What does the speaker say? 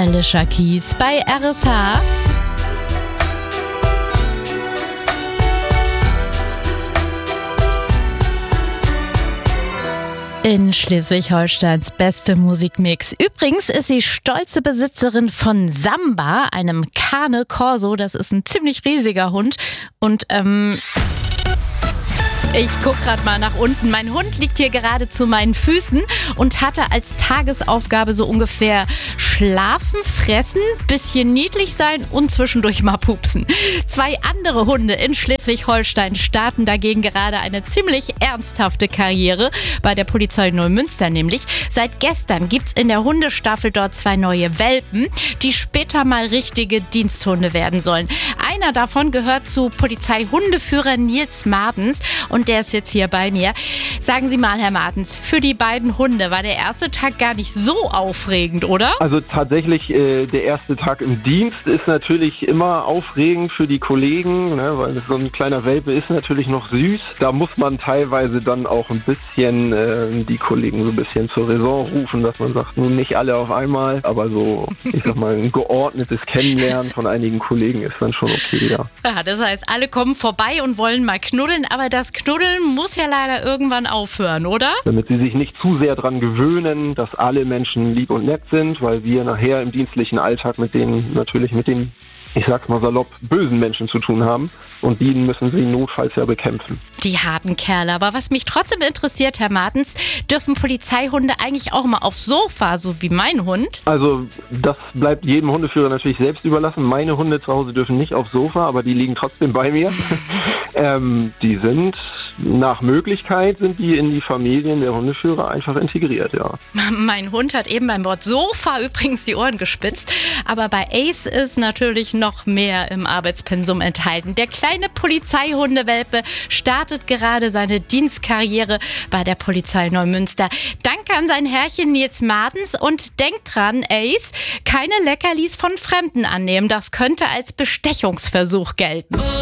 Alicia Keys bei RSH. In Schleswig-Holsteins beste Musikmix. Übrigens ist sie stolze Besitzerin von Samba, einem Cane Corso. Das ist ein ziemlich riesiger Hund. Und ich guck gerade mal nach unten. Mein Hund liegt hier gerade zu meinen Füßen und hatte als Tagesaufgabe so ungefähr schlafen, fressen, bisschen niedlich sein und zwischendurch mal pupsen. 2 andere Hunde in Schleswig-Holstein starten dagegen gerade eine ziemlich ernsthafte Karriere. Bei der Polizei Neumünster nämlich. Seit gestern gibt's in der Hundestaffel dort 2 neue Welpen, die später mal richtige Diensthunde werden sollen. Einer davon gehört zu Polizeihundeführer Nils Martens und der ist jetzt hier bei mir. Sagen Sie mal, Herr Martens, für die beiden Hunde war der erste Tag gar nicht so aufregend, oder? Also tatsächlich, der erste Tag im Dienst ist natürlich immer aufregend für die Kollegen, ne, weil so ein kleiner Welpe ist natürlich noch süß. Da muss man teilweise dann auch ein bisschen die Kollegen so ein bisschen zur Raison rufen, dass man sagt, nun nicht alle auf einmal, aber so, ich sag mal, ein geordnetes Kennenlernen von einigen Kollegen ist dann schon okay, ja. Ja, das heißt, alle kommen vorbei und wollen mal knuddeln, aber das Knuddeln muss ja leider irgendwann aufhören, oder? Damit sie sich nicht zu sehr dran gewöhnen, dass alle Menschen lieb und nett sind, weil wir nachher im dienstlichen Alltag mit den, ich sag's mal salopp, bösen Menschen zu tun haben. Und die müssen sie notfalls ja bekämpfen. Die harten Kerle. Aber was mich trotzdem interessiert, Herr Martens, dürfen Polizeihunde eigentlich auch mal aufs Sofa, so wie mein Hund? Also das bleibt jedem Hundeführer natürlich selbst überlassen. Meine Hunde zu Hause dürfen nicht aufs Sofa, aber die liegen trotzdem bei mir. Die sind nach Möglichkeit in die Familien der Hundeführer einfach integriert, ja. Mein Hund hat eben beim Wort Sofa übrigens die Ohren gespitzt. Aber bei Ace ist natürlich noch mehr im Arbeitspensum enthalten. Der kleine Polizeihundewelpe startet gerade seine Dienstkarriere bei der Polizei Neumünster. Danke an sein Herrchen Nils Martens und denkt dran, Ace, keine Leckerlis von Fremden annehmen. Das könnte als Bestechungsversuch gelten.